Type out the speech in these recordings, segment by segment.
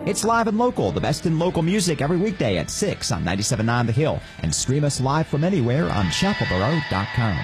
It's live and local, the best in local music every weekday at 6 on 97.9 The Hill. And stream us live from anywhere on chapelboro.com.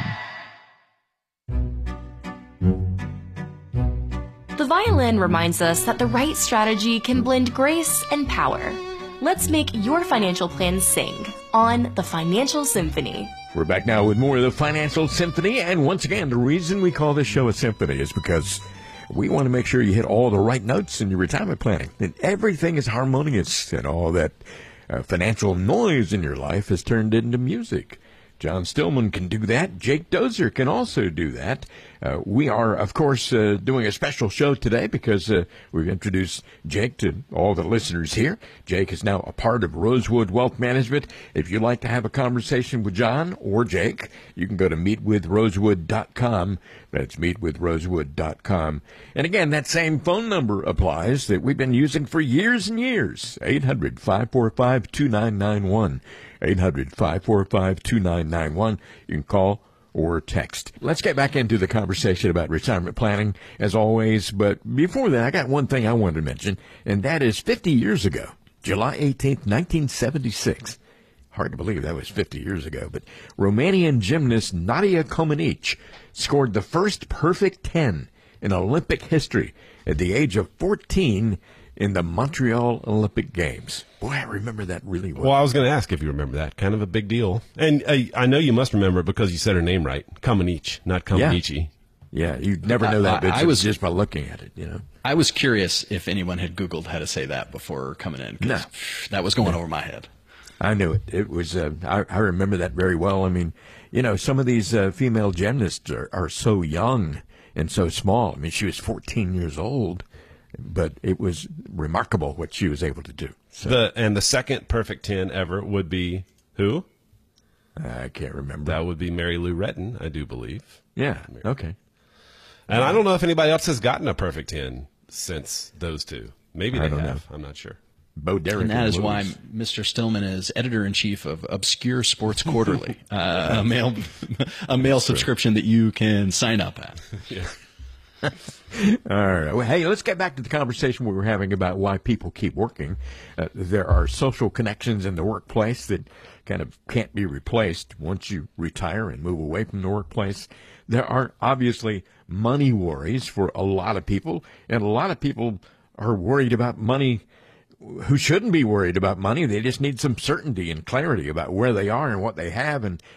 The violin reminds us that the right strategy can blend grace and power. Let's make your financial plan sing on The Financial Symphony. We're back now with more of the Financial Symphony, and once again, the reason we call this show a symphony is because we want to make sure you hit all the right notes in your retirement planning, and everything is harmonious, and all that financial noise in your life is turned into music. John Stillman can do that. Jake Dozier can also do that. We are, of course, doing a special show today because we've introduced Jake to all the listeners here. Jake is now a part of Rosewood Wealth Management. If you'd like to have a conversation with John or Jake, you can go to meetwithrosewood.com. That's meetwithrosewood.com. And again, that same phone number applies that we've been using for years and years. 800-545-2991. 800-545-2991. You can call or text. Let's get back into the conversation about retirement planning, as always. But before that, I got one thing I wanted to mention, and that is 50 years ago, July 18th, 1976. Hard to believe that was 50 years ago. But Romanian gymnast Nadia Comaneci scored the first perfect 10 in Olympic history at the age of 14 in the Montreal Olympic Games. Boy, I remember that really well. Well, I was going to ask if you remember that. Kind of a big deal. And I know you must remember it because you said her name right. Comaneci, not Comaneci. Yeah, you'd never know that I was just by looking at it, you know. I was curious if anyone had Googled how to say that before coming in. No. That was going over my head. I knew it. It was. I remember that very well. I mean, you know, some of these female gymnasts are so young and so small. I mean, she was 14 years old, but it was remarkable what she was able to do. So. The second perfect 10 ever would be who? I can't remember. That would be Mary Lou Retton, I do believe. Yeah. Okay. And I don't know if anybody else has gotten a perfect 10 since those two. Maybe they have. I'm not sure. Bo Derek. And that is why Mr. Stillman is editor-in-chief of Obscure Sports Quarterly, a mail subscription that you can sign up at. Yeah. All right. Well, hey, let's get back to the conversation we were having about why people keep working. There are social connections in the workplace that kind of can't be replaced once you retire and move away from the workplace. There are obviously money worries for a lot of people, and a lot of people are worried about money who shouldn't be worried about money. They just need some certainty and clarity about where they are and what they have and